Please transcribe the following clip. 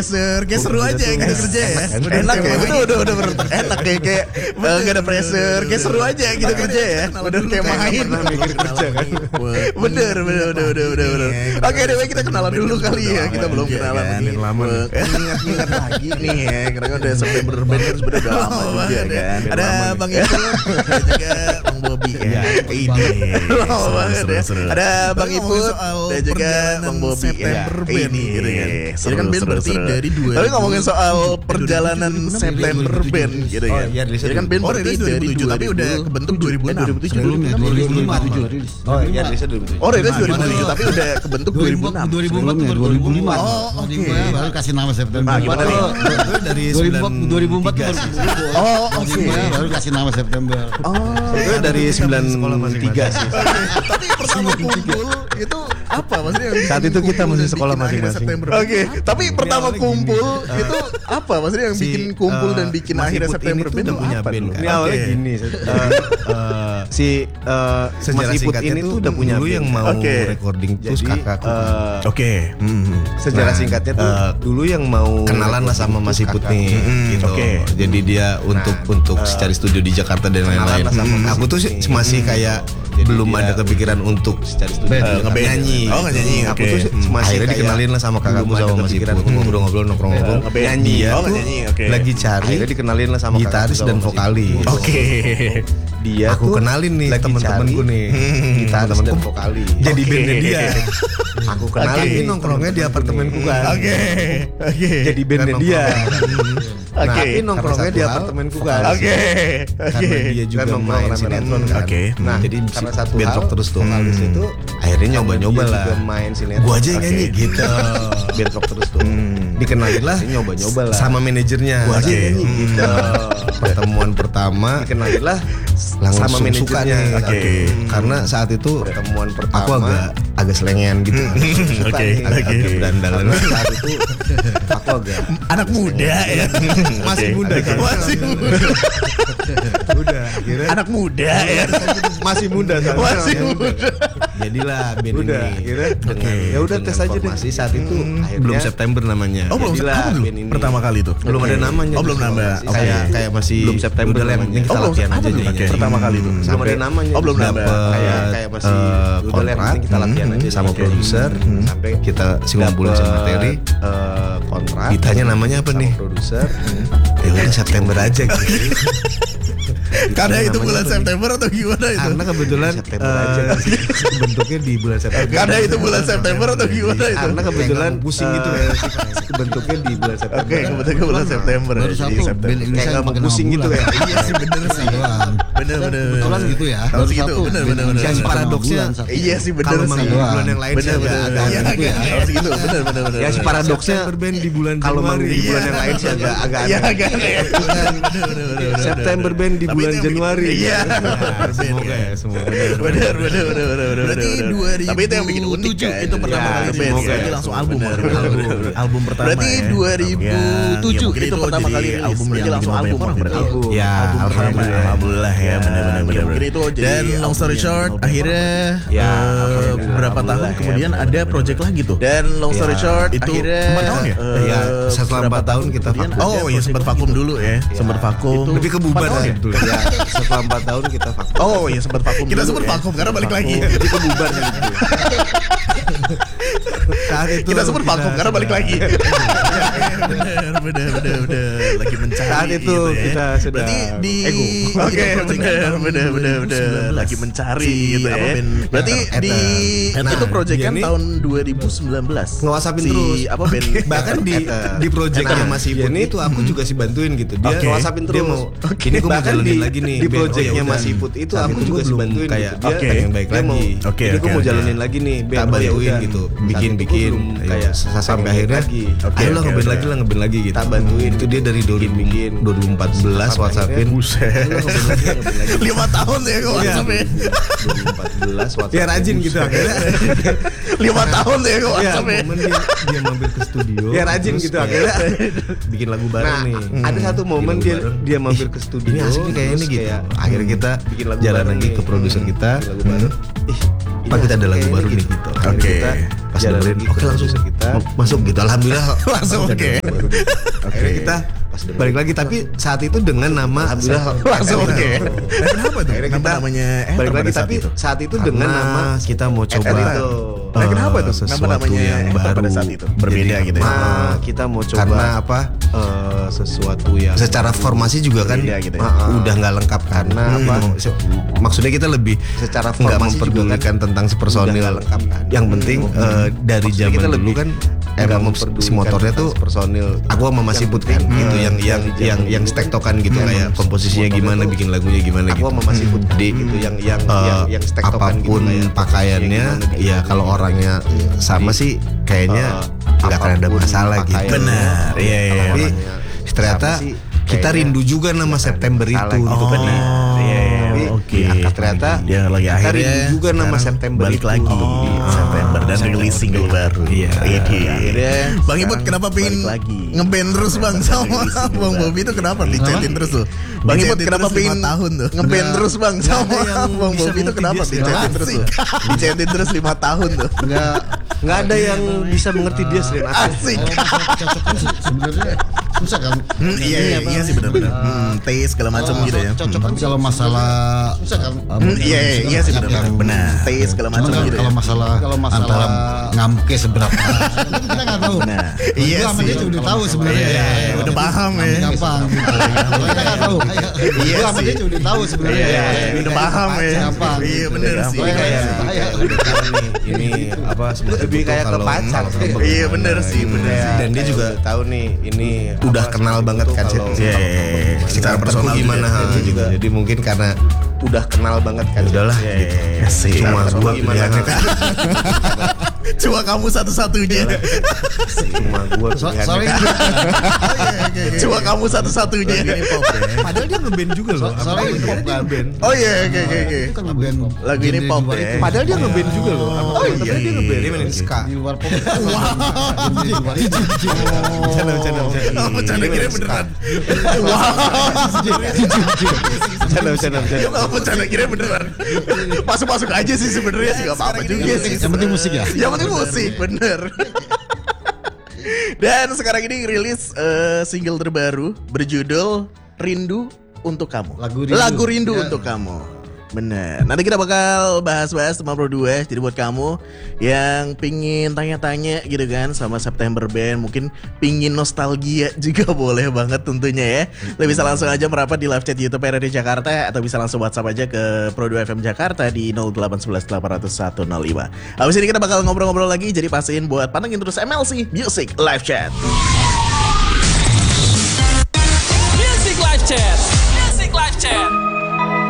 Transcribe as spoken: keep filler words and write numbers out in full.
pressure, kayak seru aja gitu kerja ya. Enak ya, itu udah udah enak kayak kayak nggak ada pressure, kayak seru aja gitu kerja ya. Udah kayak main. Mikir kerja kan. Bener, bener, bener, bener, bener. Oke, deh kita kenalan dulu kali ya. Kita belum kenalan nih. Lama. Ingat-ingat lagi nih ya, karena udah September Band kan sudah udah lama juga kan. Ada Bang Ipul, juga Bang Bobby ya. Ini lama banget ya. Ada Bang Ipul dan juga Bang Bobby ya. Ini gitu kan. Jadi kan band berarti dari dua. Tapi ngomongin soal perjalanan September Band gitu kan. Jadi kan band berarti dari tujuh tapi udah kebentuk dua ribu enam. Sebelumnya dua ribu lima. Oh iya, rilisnya dua ribu tujuh. Oh, rilis dua ribu tujuh tapi udah kebentuk dua ribu enam. dua ribu empat dua ribu lima. Oh, oke. Baru kasih nama September. Gimana nih? Dari dua ribu empat baru. Oh, oke. Baru kasih nama September. Oh, itu dari sembilan tiga sih. tapi pertama kumpul itu apa maksudnya? Saat itu kita masih sekolah masing-masing. Oke, tapi pertama kumpul itu apa maksudnya yang bikin kumpul dan bikin akhirnya September Band udah punya band kan. Ini awalnya gini, si Mas Iput ini tuh udah punya dulu yang mau Oke. recording terus Jadi, kakakku. eh, Oke. sejarah singkatnya tuh eh, dulu yang mau kenalan lah sama Mas Iput nih gitu. oke. Jadi dia untuk untuk cari studio di Jakarta dan lain-lain. lah sama Mas Aku tuh sih Iput masih nih. kayak Jadi belum dia ada kepikiran untuk cari studio Eh, di Jakarta. ngeband. nyanyi. Oh, nyanyi. Aku Oke. tuh Hmm. masih Akhirnya kayak dikenalin lah sama kakakku belum ada sama Mas kepikiran Iput. untuk Ngobrol-ngobrol nongkrong-nongkrong. Eh, ngeband. Dia Oh, tuh nyanyi, oke. lagi cari Akhirnya dikenalin lah sama gitaris kakakku dan sama Mas vokalis. Iput. Oke. Dia Aku tuh kenalin nih lagi teman-temanku cari nih. gitaris dan Teman-temanku vokalis. jadi Oke. bandnya dia. Aku kenalin Oke. nih Nongkrongnya di apartemenku kan. Oke. Oke. Jadi bandnya Kan dia. Oke. Tapi nongkrongnya Karena di satu hal, apartemenku kan. Oke. Karena dia juga Kan nongkrong main rame-rame. sinetron kan. Oke. Nah, jadi karena satu bentrok hal, terus tuh. vokalis Hmm. itu Akhirnya nyoba-nyoba dia lah. juga main sinetron. Gua aja yang Oke. nyanyi gitu. bentrok terus tuh. Dikenalin lah. Dia nyoba-nyoba lah. Sama manajernya. Gua aja yang nyanyi gitu. Pertemuan pertama Dikenalin lah langsung sama suka manajernya. nih. Oke. Karena saat itu Pertemuan pertama aku agak agak selengean gitu. suka Oke, nih. oke. Agak berandalan. Karena saat itu aku agak Anak muda ya. Masih Oke. muda kan? Masih muda. Udah akhirnya Anak muda ya. masih muda kan. Masih muda. jadilah band Udah, ini. akhirnya Dengan- ya udah dengan tes aja deh. formasi saat itu Akhirnya- belum September namanya. Oh, belum Jadilah apa belum? band ini. Pertama kali tuh. Belum ada namanya. Oh, belum justru. nambah. Oke. Kayak kayak masih Belum September udah Lem, namanya. ini kita Oh, belum latihan apa aja belum? nih. Oke. Pertama kali tuh. Belum Sampai ada namanya. Oh, belum nambah. dapet, kayak kayak masih eh, udah Lem, kontrak kita latihan hmm, aja sama Oke. produser sampai kita si ngumpulin Dapet, sama materi. eh, kontrak. Ditanya namanya apa sama nih? produser. Ya udah September aja gitu. Karena itu Namanya bulan apa nih? September atau gimana itu? Karena kebetulan September eh, aja. bentuknya di bulan September. Karena itu bulan September atau gimana itu? Karena kebetulan Kayak pusing gitu eh, bentuknya di bulan September. Oke, kebetulan bulan September. Baru Jadi satu September. band Indonesia nggak yang mau pakai nama pusing gitu bulan. ya. Iya sih bener sih. Doang. Bener bener. Kebetulan gitu ya. Tahun Baru segitu. satu Bener band bener bener. Indonesia Yang yang pakai nama paradoksnya, bulan satu. Iya sih bener Kalau sih. manggung di bulan yang lain sih Bener agak bener. agak Iya aneh agak ya. harus gitu. Bener bener bener. Ya si paradoksnya September band di bulan kalau manggung di Januari. bulan yang lain sih agak agak Iya aneh. agak aneh. Bener bener bener. September band di Tapi bulan itu yang bikin- Januari. Iya. Ya, semoga ya, semoga. Bener bener bener bener bener. Berarti bener. dua ribu Tapi itu yang bikin unik tujuh kan. itu pertama Ya, kali semoga band. ya. Berarti langsung album. Bener, Album. bener, bener, bener. Album pertama Berarti ya. dua ribu tujuh Ya, itu pertama kali rilis. album Berarti yang langsung bikin album banyak orang berarti. Album. Ya, Album pertama. alhamdulillah. Alhamdulillah ya bener bener bener. mungkin itu jadi Dan long story album short yang akhirnya Ya, eh, alhamdulillah. berapa tahun Alhamdulillah, kemudian ya, ada project lagi tuh. Dan long story Ya, short itu akhirnya empat tahun ya? eh, Ya, setelah berapa empat tahun kita kemudian vakum. ada Oh, iya, project sempat lagi vakum tuh. dulu ya. Sempat vakum. Lebih ke bubar Empat tahun sih ya? sebetulnya. Ya, setelah empat tahun kita vakum. Oh iya sempat vakum. Kita dulu sempat ya. vakum karena balik lagi. Jadi kebubar gitu. Saat itu Kita sempat vakum karena balik lagi. Bener, bener, bener, bener. Lagi mencari. Saat itu gitu ya. kita sedang Berarti di ego. Oke itu project bener tahun bener bener bener dua ribu sembilan belas. lagi mencari Si gitu apa, ya. band Berarti Ether. di Ether. itu project Dia kan ini tahun dua ribu sembilan belas. nge-whatsappin si, terus. apa band Bahkan di Ether. di projectnya Nah, masih dia Iput ini- itu aku juga sih bantuin gitu. Dia Oke. Whatsappin Dia terus. mau Oke. ini gue mau Bahkan jalanin di- lagi nih. di band. projectnya Oh, ya udah. Mas Iput itu Saat aku itu juga gua sih belum bantuin kayak gitu. Dia- oke yang baik dia mau- lagi. Oke, Jadi oke, gue mau oke. jalanin lagi nih Tak band. Oh, ya bantuin udah. gitu, Saat itu bikin gua bikin belum ayo, kayak sampai akhirnya lagi. Oke, ayo lah oke, ngeband oke. lagi lah ngeband lagi gitu. Tak bantuin. Itu dia dari dua ribu Bikin. dua ribu empat belas Sampai WhatsAppin. akhirnya, Buset. lima tahun ya gue Iya. WhatsApp-nya. dua ribu empat belas WhatsApp. Ya rajin gitu akhirnya. Lima tahun ya gue Ya WhatsApp-nya. momen dia, dia mampir ke studio. Ya rajin terus gitu kayak akhirnya. bikin lagu bareng Nah, nih. ada satu momen Bikin dia lagu bareng. dia mampir ke studio. Ini asik nih kayak ini terus gitu. kayak, Akhirnya kita bikin lagu jalan bareng lagi nih. ke produser kita. Bikin lagu bareng. Ih, Pak kita ada lagu baru nih gitu. Oke. Pas dengerin, oke langsung kita masuk gitu. Alhamdulillah Langsung oke. Akhirnya kita balik lagi, tapi saat itu dengan nama Alhamdulillah Langsung oke. Kenapa tuh? Akhirnya Kenapa kita namanya eh balik lagi, pada saat tapi itu? saat itu Karena dengan nama kita mau coba itu. Nah, kenapa tuh? sesuatu Kenapa namanya yang Ether baru pada saat itu? Berbeda Jadi, gitu ya? Nah, kita mau coba Karena apa? eh, sesuatu yang Secara formasi juga kan Beda gitu ya? uh, udah nggak lengkap karena Hmm. apa? Se- Maksudnya kita lebih Secara nggak formasi memperdulikan tentang si personil. udah nggak lengkap kan. Yang penting eh, dari Maksudnya zaman kita dulu lebih kan nggak emang si memperdulikan motornya tentang tuh personil. aku sama Mas Yang Iput penting, kan gitu hmm, yang yang dari yang zaman yang dulu. stektokan gitu kayak komposisinya motornya gimana, tuh bikin lagunya gimana Aku gitu. sama Mas Iput Jadi gitu yang yang eh, yang yang stektokan gitu apapun kayak pakaiannya komposisinya gimana, ya bikin kalau lagunya. orangnya sama sih kayaknya Eh, nggak akan ada apapun masalah gitu. pakaiannya, Benar, iya, iya, kalau Tapi orangnya ternyata sama sih, kita kayaknya rindu juga nama September itu masalah gitu. untuk Oh, di- iya, iya, Tapi oke. diangkat ternyata Ya lagi kita akhirnya rindu juga nama sekarang September balik itu lagi untuk di September dan rilis single baru. Iya. Ini. Akhirnya Bang Iput sekarang kenapa pengen balik lagi. ngeband terus Bang sama Bang Bobby itu kenapa dicetin terus tuh? Bang Iput Dicetin kenapa terus lima pengen tahun tuh. ngeband Nggak- terus Bang nggak sama ada yang Bang bisa Bobby itu ngerti kenapa dia sih. dicetin terus tuh? Dicetin terus lima tahun tuh. nggak nggak ada yang bisa mengerti dia selain aku. Asik. Cocoknya sih sebenarnya susah kan. Hmm, iya iya iya sih benar-benar. Hmm, taste segala macam gitu ya. Cocok kan kalau masalah susah kan. Hmm, iya iya iya sih benar-benar. Benar. Taste segala Cuman macam kan gitu ya. kalau masalah Kalau masalah- antara ngamke seberapa kita nggak tahu. Nah, Iya iya sama sih. dia udah tahu sebenarnya. Iya, iya, udah paham ya. Gampang gitu. Kita nggak tahu. Iya Gua sama sih. dia udah tahu sebenarnya. Iya, udah paham ya. Gampang. Iya benar sih. Gampang. Kayak- Bahaya. udah tahu nih ini apa sebenarnya Lebih tuh kayak ke kalau- pacar sih. kalau- Iya benar sih, benar sih. Dan dia juga tahu nih ini udah apa, kenal seperti banget itu kan kalau- sih. Iya, iya, iya. Secara Secara personal personal gimana juga. ha, gitu. Jadi mungkin karena udah kenal banget kan. udahlah Iya, gitu. iya, iya, sih. Cuma Secara gua gimana? pilihannya kan Cuma kamu satu-satunya. Cuma gue So- soalnya Cuma kamu satu-satunya. padahal dia ngeband juga loh. So- soalnya ini pop kan. Oh iya, oke oke oke. Itu kan ngeband. Lagu ini genre pop di luar ya. itu. padahal dia ngeband juga loh. Oh iya, Tapi dia ngeband. Dia main ska. Di luar pop. Wow. Di luar itu. Bercanda, bercanda, bercanda. Oh, bercanda kira beneran. Wah. Bercanda, bercanda, bercanda. Enggak bercanda kira beneran. Masuk-masuk aja sih sebenarnya sih enggak apa-apa juga sih. Yang penting musik ya. Yang penting musik, bener. Dan sekarang ini rilis eh, single terbaru berjudul Rindu Untuk Kamu. Lagu Rindu. Lagu Rindu Ya. Untuk Kamu. Bener. Nanti kita bakal bahas-bahas sama Pro dua. Jadi buat kamu yang pingin tanya-tanya gitu kan sama September Band, mungkin pingin nostalgia juga boleh banget tentunya ya. Lo bisa langsung aja merapat di live chat YouTube R R D Jakarta atau bisa langsung WhatsApp aja ke Pro dua F M Jakarta di nol delapan satu satu delapan nol satu nol lima. Habis ini kita bakal ngobrol-ngobrol lagi, jadi pastiin buat pantengin terus M L C Music Live Chat. Music Live Chat